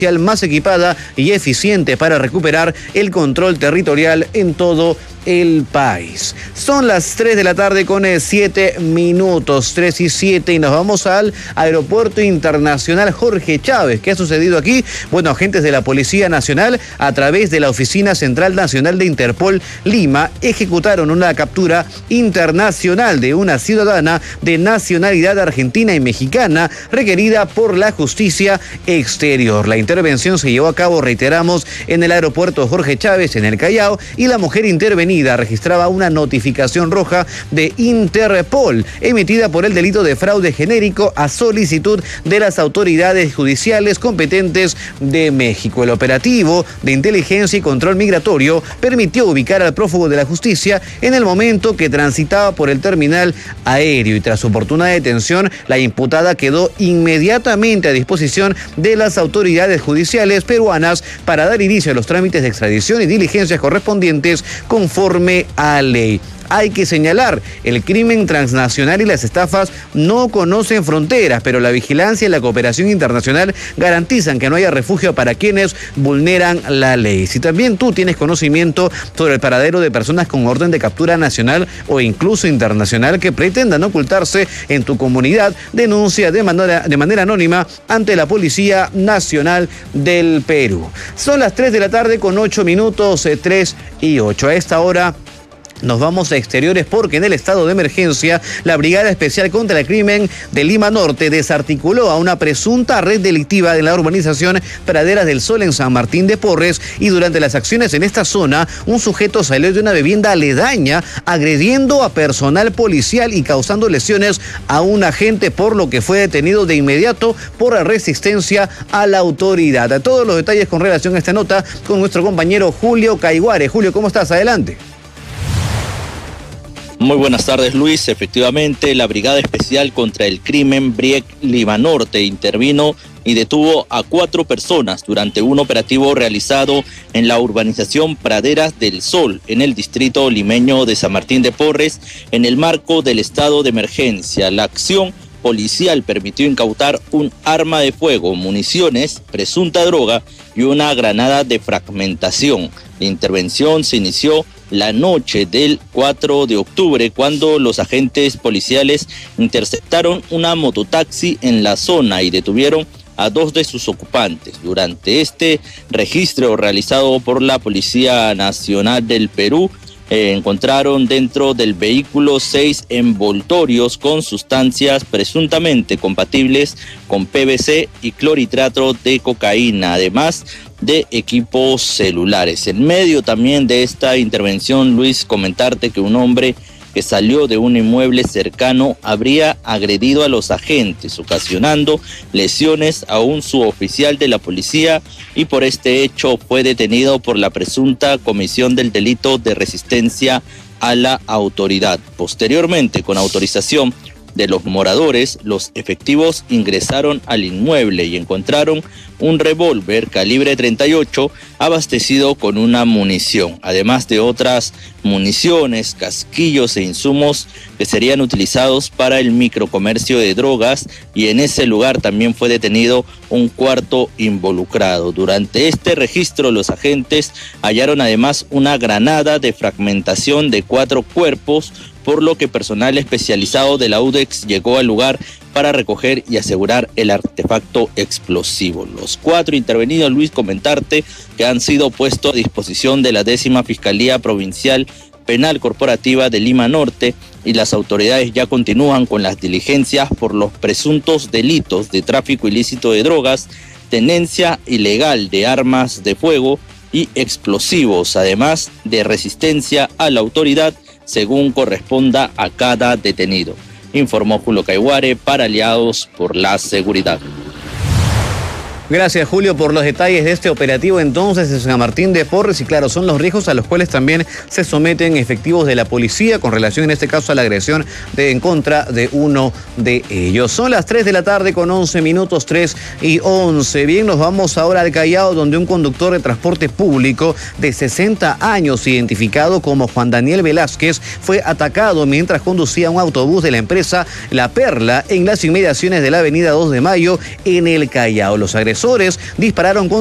más equipada y eficiente para recuperar el control territorial en todo el país. Son las 3 de la tarde con 7 minutos, 3 y 7, y nos vamos al Aeropuerto Internacional Jorge Chávez. ¿Qué ha sucedido aquí? Bueno, agentes de la Policía Nacional, a través de la Oficina Central Nacional de Interpol Lima, ejecutaron una captura internacional de una ciudadana de nacionalidad argentina y mexicana requerida por la justicia exterior. La intervención se llevó a cabo, reiteramos, en el aeropuerto Jorge Chávez, en el Callao, y la mujer intervenida registraba una notificación roja de Interpol emitida por el delito de fraude genérico a solicitud de las autoridades judiciales competentes de México. El operativo de inteligencia y control migratorio permitió ubicar al prófugo de la justicia en el momento que transitaba por el terminal aéreo, y tras su oportuna detención, la imputada quedó inmediatamente a disposición de las autoridades judiciales peruanas para dar inicio a los trámites de extradición y diligencias correspondientes conforme a ley. Hay que señalar, el crimen transnacional y las estafas no conocen fronteras, pero la vigilancia y la cooperación internacional garantizan que no haya refugio para quienes vulneran la ley. Si también tú tienes conocimiento sobre el paradero de personas con orden de captura nacional o incluso internacional que pretendan ocultarse en tu comunidad, denuncia de manera anónima ante la Policía Nacional del Perú. Son las 3 de la tarde con 8 minutos, 3 y 8. A esta hora nos vamos a exteriores porque en el estado de emergencia la Brigada Especial contra el Crimen de Lima Norte desarticuló a una presunta red delictiva de la urbanización Praderas del Sol en San Martín de Porres, y durante las acciones en esta zona un sujeto salió de una vivienda aledaña agrediendo a personal policial y causando lesiones a un agente, por lo que fue detenido de inmediato por resistencia a la autoridad. Todos los detalles con relación a esta nota con nuestro compañero Julio Caiguare. Julio, ¿cómo estás? Adelante. Muy buenas tardes, Luis. Efectivamente, la Brigada Especial contra el Crimen BRIEC Lima Norte intervino y detuvo a 4 personas durante un operativo realizado en la urbanización Praderas del Sol, en el distrito limeño de San Martín de Porres, en el marco del estado de emergencia. La acción policial permitió incautar un arma de fuego, municiones, presunta droga y una granada de fragmentación. La intervención se inició la noche del 4 de octubre, cuando los agentes policiales interceptaron una mototaxi en la zona y detuvieron a 2 de sus ocupantes. Durante este registro realizado por la Policía Nacional del Perú, encontraron dentro del vehículo 6 envoltorios con sustancias presuntamente compatibles con PVC y clorhidrato de cocaína, además de equipos celulares. En medio también de esta intervención, Luis, comentarte que un hombre que salió de un inmueble cercano habría agredido a los agentes, ocasionando lesiones a un suboficial de la policía, y por este hecho fue detenido por la presunta comisión del delito de resistencia a la autoridad. Posteriormente, con autorización de los moradores, los efectivos ingresaron al inmueble y encontraron un revólver calibre 38 abastecido con una munición, además de otras municiones, casquillos e insumos que serían utilizados para el microcomercio de drogas, y en ese lugar también fue detenido un cuarto involucrado. Durante este registro, los agentes hallaron además una granada de fragmentación de 4 cuerpos, por lo que personal especializado de la UDEX llegó al lugar para recoger y asegurar el artefacto explosivo. Los 4 intervenidos, Luis, comentarte que han sido puestos a disposición de la 10ª Fiscalía Provincial Penal Corporativa de Lima Norte, y las autoridades ya continúan con las diligencias por los presuntos delitos de tráfico ilícito de drogas, tenencia ilegal de armas de fuego y explosivos, además de resistencia a la autoridad, según corresponda a cada detenido. Informó Julio Caiguare para Aliados por la Seguridad. Gracias, Julio, por los detalles de este operativo entonces en San Martín de Porres. Y claro, son los riesgos a los cuales también se someten efectivos de la policía con relación en este caso a la agresión en contra de uno de ellos. Son las 3 de la tarde con 11 minutos, 3 y 11. Bien, nos vamos ahora al Callao, donde un conductor de transporte público de 60 años, identificado como Juan Daniel Velázquez, fue atacado mientras conducía un autobús de la empresa La Perla en las inmediaciones de la avenida 2 de Mayo en el Callao. Los agresores agresores dispararon